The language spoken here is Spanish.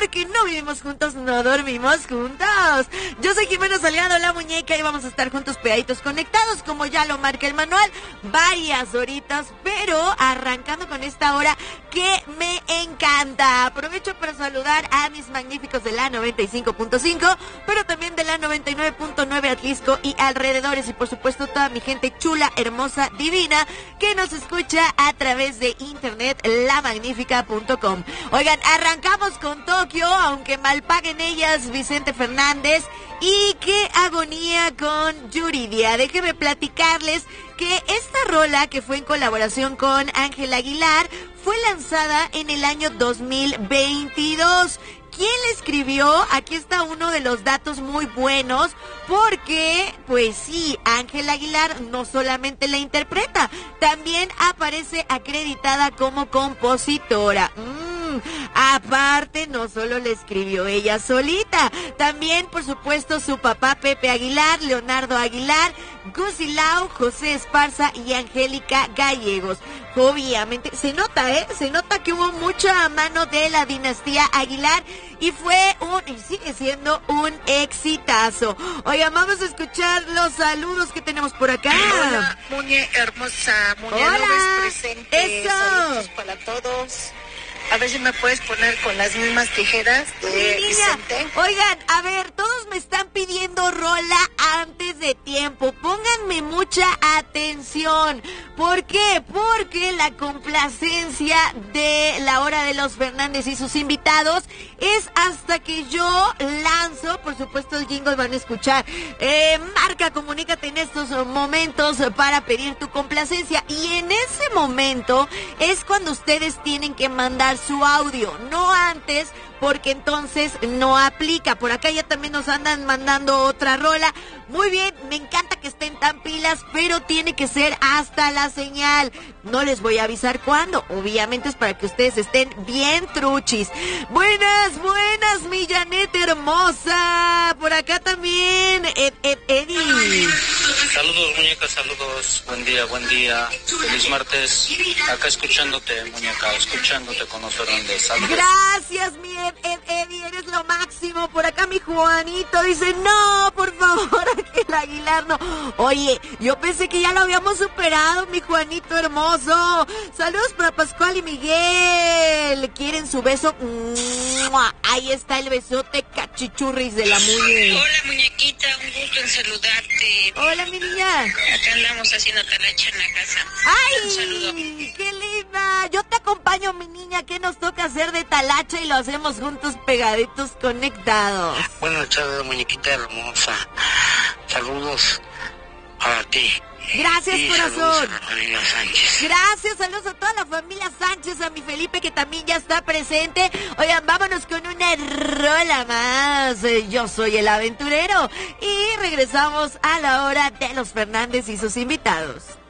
porque no vivimos juntos, no dormimos juntos. Yo soy Jimena Salgado, la muñeca, y vamos a estar juntos pegaditos conectados, como ya lo marca el manual, varias horitas, pero arrancando con esta hora que me encanta. Aprovecho para saludar a mis magníficos de la 95.5, pero también de la 99.9 Atlisco y alrededores, y por supuesto toda mi gente chula, hermosa, divina, que nos escucha a través de internet, lamagnifica.com. Oigan, arrancamos con Tokio, aunque mal paguen ellas, Vicente Fernández, y qué agonía con Yuridia. Déjenme platicarles que esta rola, que fue en colaboración con Ángel Aguilar, fue lanzada en el año 2022. ¿Quién le escribió? Aquí está uno de los datos muy buenos, porque, pues sí, Ángel Aguilar no solamente la interpreta, también aparece acreditada como compositora. Aparte, no solo le escribió ella solita, también, por supuesto, su papá Pepe Aguilar, Leonardo Aguilar, Gusi Lau, José Esparza y Angélica Gallegos. Obviamente, se nota que hubo mucha mano de la dinastía Aguilar, y sigue siendo un exitazo. Oigan, vamos a escuchar los saludos que tenemos por acá. Hola, Muñe hermosa, Muñe López presente. Eso. Saludos para todos. A ver si me puedes poner con las mismas tijeras de Vicente. Oigan, a ver, todos me están pidiendo rola antes de tiempo. Pónganme mucha atención. ¿Por qué? Porque la complacencia de la hora de los Fernández y sus invitados es hasta que yo lanzo, por supuesto el jingle van a escuchar. Marca, comunícate en estos momentos para pedir tu complacencia. Y en ese momento es cuando ustedes tienen que mandar su audio, no antes, porque entonces no aplica. Por acá ya también nos andan mandando otra rola. Muy bien, me encanta que estén tan pilas, pero tiene que ser hasta la señal. No les voy a avisar cuándo, obviamente es para que ustedes estén bien truchis. Buenas, mi Janet hermosa. Por acá también, Eddie. Saludos, muñeca, saludos. Buen día. Feliz martes. Acá escuchándote, muñeca, escuchándote con los Fernández. Saludos. Gracias, mi Eddie, eres lo máximo. Por acá mi Juanito dice, no, por favor, Ángel Aguilar, no. Oye, yo pensé que ya lo habíamos superado, mi Juanito hermoso. Saludos para Pascual y Miguel. ¿Quieren su beso? ¡Mua! Ahí está el besote cachichurris de la muñe. Hola, muñequita, un gusto en saludarte. Hola, mi niña. Acá andamos haciendo talacha en la casa. ¡Ay! Un saludo. ¡Qué linda! Yo te acompaño, mi niña. ¿Qué nos toca hacer de talacha? Y lo hacemos juntos, pegaditos, conectados. Buenas tardes, muñequita hermosa. Saludos para ti. Gracias, y corazón. Saludos a la familia Sánchez. Gracias, saludos a toda la familia Sánchez, a mi Felipe que también ya está presente. Oigan, vámonos con una rola más. Yo soy el aventurero. Y regresamos a la hora de los Fernández y sus invitados.